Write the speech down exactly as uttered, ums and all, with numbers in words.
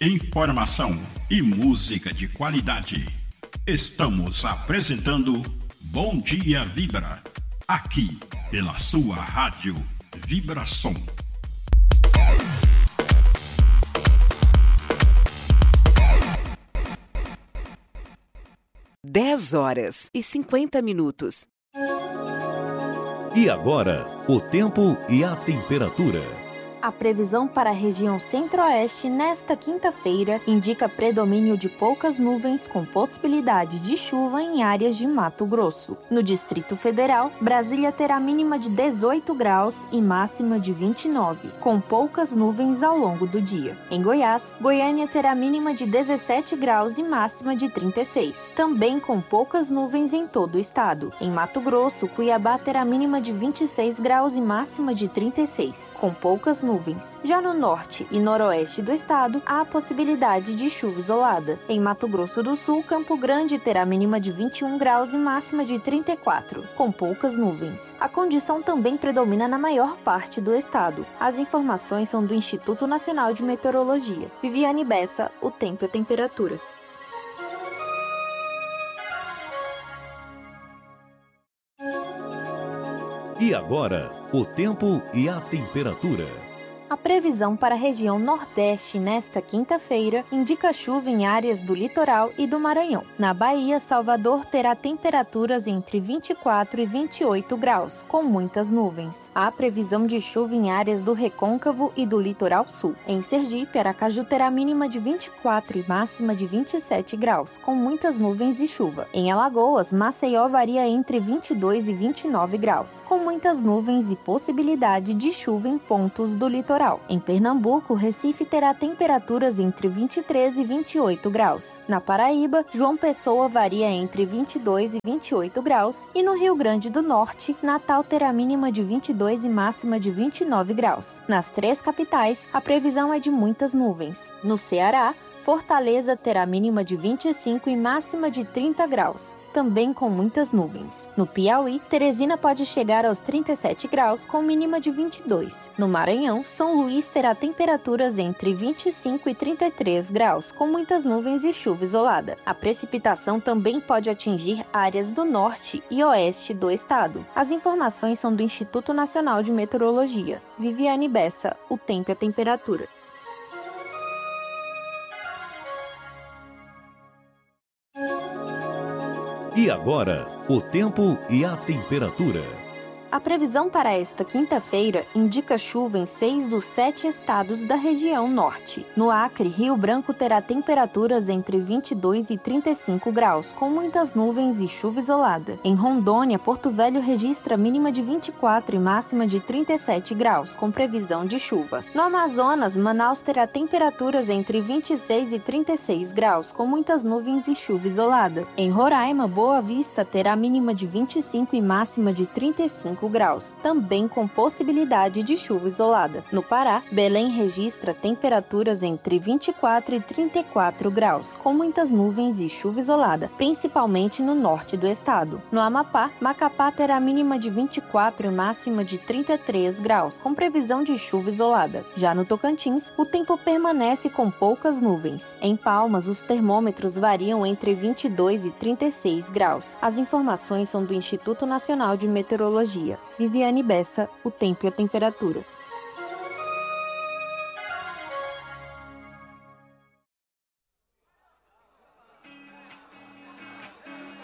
informação e música de qualidade. Estamos apresentando Bom Dia Vibra, aqui pela sua rádio Vibração. dez horas e cinquenta minutos. E agora, o tempo e a temperatura. A previsão para a região centro-oeste nesta quinta-feira indica predomínio de poucas nuvens com possibilidade de chuva em áreas de Mato Grosso. No Distrito Federal, Brasília terá mínima de dezoito graus e máxima de vinte e nove, com poucas nuvens ao longo do dia. Em Goiás, Goiânia terá mínima de dezessete graus e máxima de trinta e seis, também com poucas nuvens em todo o estado. Em Mato Grosso, Cuiabá terá mínima de vinte e seis graus e máxima de trinta e seis, com poucas nuvens. Já no norte e noroeste do estado, há a possibilidade de chuva isolada. Em Mato Grosso do Sul, Campo Grande terá mínima de vinte e um graus e máxima de trinta e quatro, com poucas nuvens. A condição também predomina na maior parte do estado. As informações são do Instituto Nacional de Meteorologia. Viviane Bessa, o tempo e a temperatura. E agora, o tempo e a temperatura. A previsão para a região Nordeste nesta quinta-feira indica chuva em áreas do litoral e do Maranhão. Na Bahia, Salvador terá temperaturas entre vinte e quatro e vinte e oito graus, com muitas nuvens. Há previsão de chuva em áreas do Recôncavo e do Litoral Sul. Em Sergipe, Aracaju terá mínima de vinte e quatro e máxima de vinte e sete graus, com muitas nuvens e chuva. Em Alagoas, Maceió varia entre vinte e dois e vinte e nove graus, com muitas nuvens e possibilidade de chuva em pontos do litoral. Em Pernambuco, Recife terá temperaturas entre vinte e três e vinte e oito graus. Na Paraíba, João Pessoa varia entre vinte e dois e vinte e oito graus. E no Rio Grande do Norte, Natal terá mínima de vinte e dois e máxima de vinte e nove graus. Nas três capitais, a previsão é de muitas nuvens. No Ceará, Fortaleza terá mínima de vinte e cinco e máxima de trinta graus, também com muitas nuvens. No Piauí, Teresina pode chegar aos trinta e sete graus, com mínima de vinte e dois. No Maranhão, São Luís terá temperaturas entre vinte e cinco e trinta e três graus, com muitas nuvens e chuva isolada. A precipitação também pode atingir áreas do norte e oeste do estado. As informações são do Instituto Nacional de Meteorologia. Viviane Bessa, o tempo e a temperatura. E agora, o tempo e a temperatura. A previsão para esta quinta-feira indica chuva em seis dos sete estados da região norte. No Acre, Rio Branco terá temperaturas entre vinte e dois e trinta e cinco graus, com muitas nuvens e chuva isolada. Em Rondônia, Porto Velho registra mínima de vinte e quatro e máxima de trinta e sete graus, com previsão de chuva. No Amazonas, Manaus terá temperaturas entre vinte e seis e trinta e seis graus, com muitas nuvens e chuva isolada. Em Roraima, Boa Vista terá mínima de vinte e cinco e máxima de trinta e cinco graus, também com possibilidade de chuva isolada. No Pará, Belém registra temperaturas entre vinte e quatro e trinta e quatro graus, com muitas nuvens e chuva isolada, principalmente no norte do estado. No Amapá, Macapá terá mínima de vinte e quatro e máxima de trinta e três graus, com previsão de chuva isolada. Já no Tocantins, o tempo permanece com poucas nuvens. Em Palmas, os termômetros variam entre vinte e dois e trinta e seis graus. As informações são do Instituto Nacional de Meteorologia. Viviane Bessa, o tempo e a temperatura.